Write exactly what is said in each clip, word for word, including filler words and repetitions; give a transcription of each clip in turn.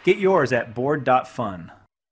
Get yours at board dot fun.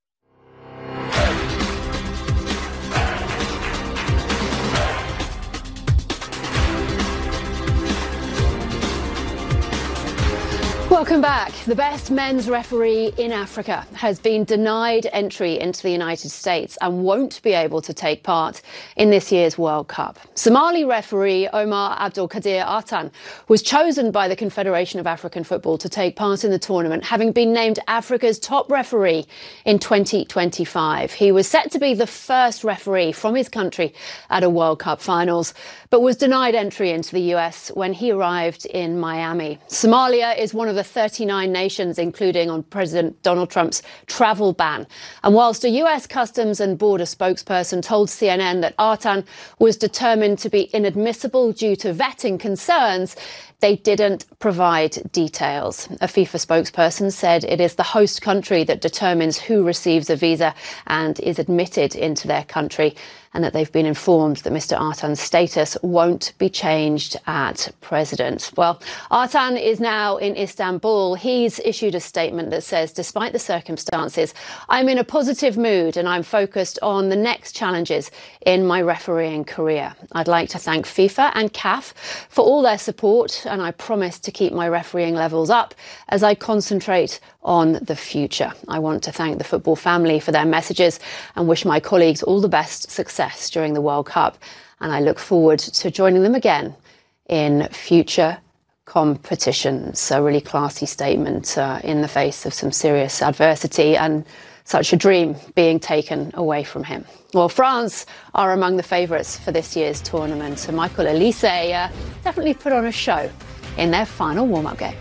Welcome back. The best men's referee in Africa has been denied entry into the United States and won't be able to take part in this year's World Cup. Somali referee Omar Abdulkadir Artan was chosen by the Confederation of African Football to take part in the tournament, having been named Africa's top referee in twenty twenty-five. He was set to be the first referee from his country at a World Cup finals, but was denied entry into the U S when he arrived in Miami. Somalia is one of the thirty-nine nations, including on President Donald Trump's travel ban. And whilst a U S Customs and Border spokesperson told C N N that Artan was determined to be inadmissible due to vetting concerns, they didn't provide details. A FIFA spokesperson said it is the host country that determines who receives a visa and is admitted into their country, and that they've been informed that Mister Artan's status won't be changed at present. Well, Artan is now in Istanbul. He's issued a statement that says, despite the circumstances, I'm in a positive mood and I'm focused on the next challenges in my refereeing career. I'd like to thank FIFA and C A F for all their support, and I promise to keep my refereeing levels up as I concentrate on the future. I want to thank the football family for their messages and wish my colleagues all the best success during the World Cup. And I look forward to joining them again in future competitions. So a really classy statement uh, in the face of some serious adversity and such a dream being taken away from him. Well, France are among the favourites for this year's tournament. So Michael Elise uh, definitely put on a show in their final warm-up game.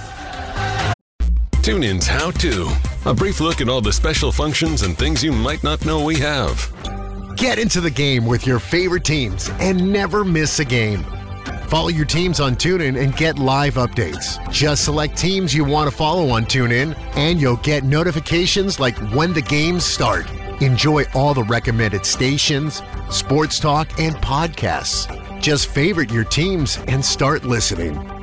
TuneIn's How To. A brief look at all the special functions and things you might not know we have. Get into the game with your favorite teams and never miss a game. Follow your teams on TuneIn and get live updates. Just select teams you want to follow on TuneIn, and you'll get notifications like when the games start. Enjoy all the recommended stations, sports talk, and podcasts. Just favorite your teams and start listening.